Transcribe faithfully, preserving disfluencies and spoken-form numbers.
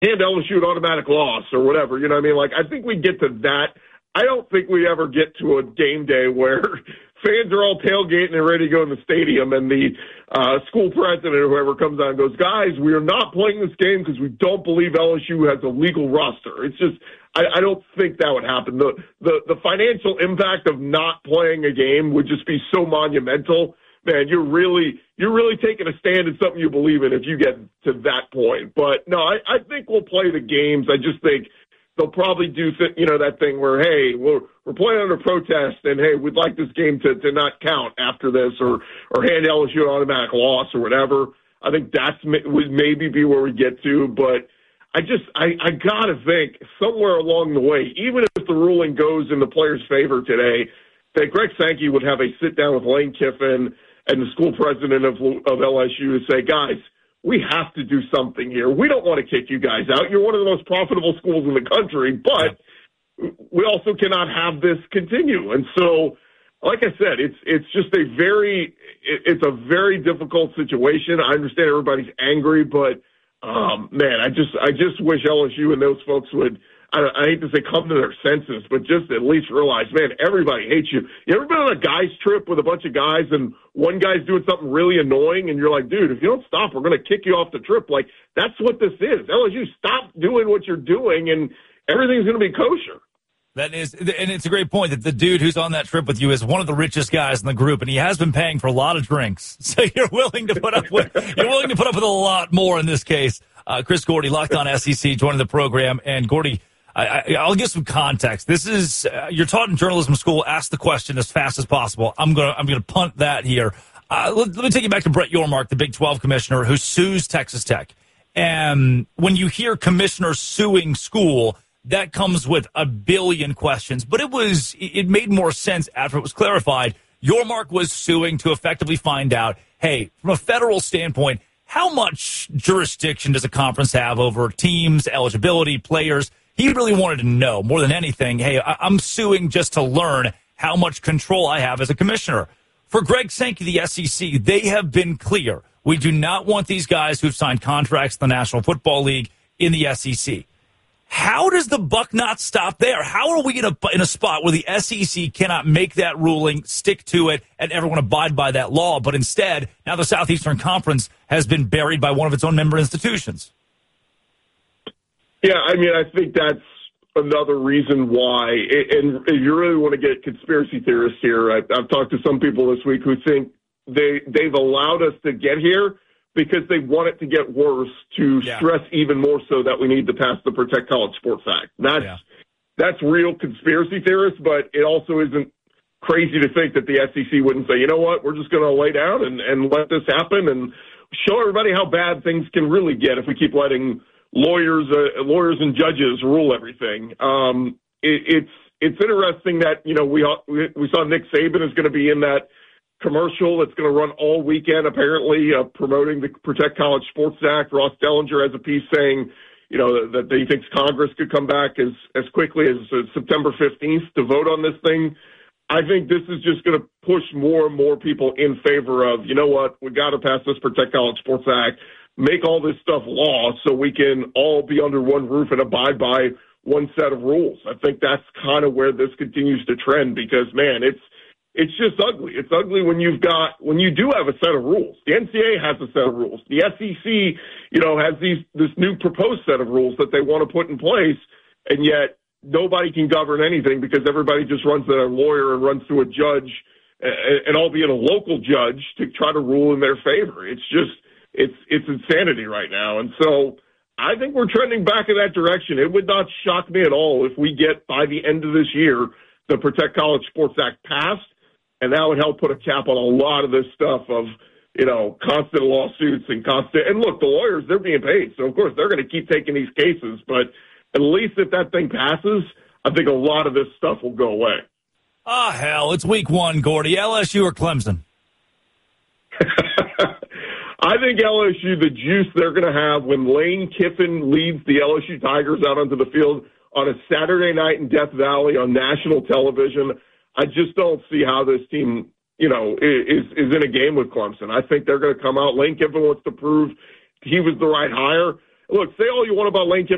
hand L S U an automatic loss or whatever. You know what I mean? Like, I think we get to that. I don't think we ever get to a game day where fans are all tailgating and ready to go in the stadium, and the uh, school president or whoever comes out and goes, guys, we are not playing this game because we don't believe L S U has a legal roster. It's just, I, I don't think that would happen. The, the the financial impact of not playing a game would just be so monumental. Man, you're really you're really taking a stand in something you believe in if you get to that point. But no, I, I think we'll play the games. I just think they'll probably do, you know, that thing where, hey, we're, we're playing under protest, and, hey, we'd like this game to, to not count after this, or, or hand L S U an automatic loss or whatever. I think that's would maybe be where we get to. But I just, I, I got to think somewhere along the way, even if the ruling goes in the players' favor today, that Greg Sankey would have a sit-down with Lane Kiffin and the school president of, of L S U to say, guys, we have to do something here. We don't want to kick you guys out. You're one of the most profitable schools in the country, but we also cannot have this continue. And so, like I said, it's it's just a very it's a very difficult situation. I understand everybody's angry, but um, man, I just I just wish L S U and those folks would. I, I hate to say come to their senses, but just at least realize, man, everybody hates you. You ever been on a guys trip with a bunch of guys and one guy's doing something really annoying and you're like, dude, if you don't stop, we're going to kick you off the trip. Like, that's what this is. L S U, stop doing what you're doing and everything's going to be kosher. That is, and it's a great point that the dude who's on that trip with you is one of the richest guys in the group, and he has been paying for a lot of drinks. So you're willing to put up with you're willing to put up with a lot more in this case. Uh, Chris Gordy, Locked On S E C, joining the program, and Gordy, I, I, I'll give some context. This is uh, you're taught in journalism school. Ask the question as fast as possible. I'm gonna I'm gonna punt that here. Uh, let, let me take you back to Brett Yormark, the Big twelve commissioner who sues Texas Tech. And when you hear commissioners suing school, that comes with a billion questions. But it was it made more sense after it was clarified. Yormark was suing to effectively find out, hey, from a federal standpoint, how much jurisdiction does a conference have over teams, eligibility, players? He really wanted to know more than anything, hey, I'm suing just to learn how much control I have as a commissioner. For Greg Sankey, the S E C, they have been clear. We do not want these guys who've signed contracts in the National Football League in the S E C. How does the buck not stop there? How are we in a, in a spot where the S E C cannot make that ruling, stick to it, and everyone abide by that law, but instead, now the Southeastern Conference has been buried by one of its own member institutions? Yeah, I mean, I think that's another reason why, and if you really want to get conspiracy theorists here, I've, I've talked to some people this week who think they, they've allowed us to get here because they want it to get worse to yeah. stress even more so that we need to pass the Protect College Sports Act. That's, yeah. that's real conspiracy theorists, but it also isn't crazy to think that the S E C wouldn't say, you know what, we're just going to lay down and, and let this happen and show everybody how bad things can really get if we keep letting lawyers, uh, lawyers and judges rule everything. Um, it, it's it's interesting that you know we we saw Nick Saban is going to be in that commercial that's going to run all weekend, apparently uh, promoting the Protect College Sports Act. Ross Dellinger has a piece saying, you know, that, that he thinks Congress could come back as as quickly as uh, September fifteenth to vote on this thing. I think this is just going to push more and more people in favor of, you know what, we got to pass this Protect College Sports Act. Make all this stuff law so we can all be under one roof and abide by one set of rules. I think that's kind of where this continues to trend because, man, it's it's just ugly. It's ugly when you've got when you do have a set of rules. The N C A A has a set of rules. The S E C, you know, has these this new proposed set of rules that they want to put in place, and yet nobody can govern anything because everybody just runs to a lawyer and runs to a judge, and albeit a local judge, to try to rule in their favor. It's just It's it's insanity right now. And so I think we're trending back in that direction. It would not shock me at all if we get, by the end of this year, the Protect College Sports Act passed, and that would help put a cap on a lot of this stuff of, you know, constant lawsuits and constant – and look, the lawyers, they're being paid. So, of course, they're going to keep taking these cases. But at least if that thing passes, I think a lot of this stuff will go away. Ah, oh, hell, it's week one, Gordy. L S U or Clemson? I think L S U, the juice they're going to have when Lane Kiffin leads the L S U Tigers out onto the field on a Saturday night in Death Valley on national television, I just don't see how this team, you know, is is in a game with Clemson. I think they're going to come out. Lane Kiffin wants to prove he was the right hire. Look, say all you want about Lane Kiffin.